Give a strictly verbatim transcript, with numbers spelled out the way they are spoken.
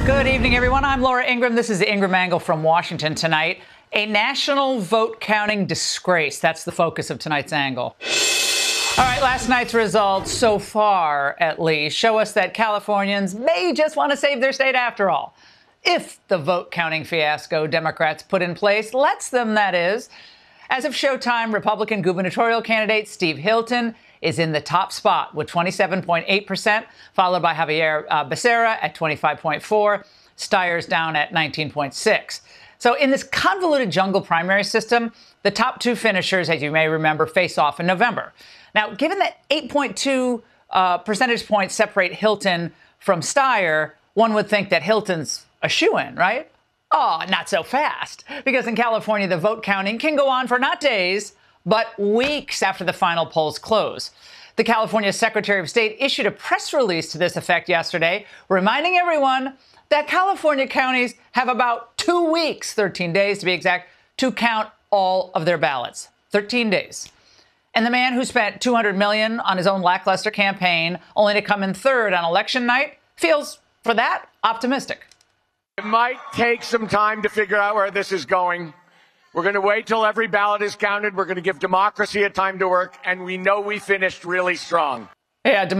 Good evening, everyone. I'm Laura Ingraham. This is the Ingraham Angle from Washington tonight. A national vote counting disgrace. That's the focus of tonight's angle. All right, last night's results, so far at least, show us that Californians may just want to save their state after all. If the vote counting fiasco Democrats put in place lets them, that is. As of Showtime, Republican gubernatorial candidate Steve Hilton is in the top spot with twenty-seven point eight percent, followed by Javier uh, Becerra at twenty-five point four, Steyer's down at nineteen point six. So in this convoluted jungle primary system, the top two finishers, as you may remember, face off in November. Now, given that eight point two uh, percentage points separate Hilton from Steyer, one would think that Hilton's a shoo-in, right? Oh, not so fast, because in California, the vote counting can go on for not days, but weeks after the final polls close. The California Secretary of State issued a press release to this effect yesterday, reminding everyone that California counties have about two weeks, thirteen days to be exact, to count all of their ballots. thirteen days. And the man who spent two hundred million dollars on his own lackluster campaign, only to come in third on election night, feels, for that, optimistic. It might take some time to figure out where this is going. We're going to wait till every ballot is counted. We're going to give democracy a time to work. And we know we finished really strong. Yeah,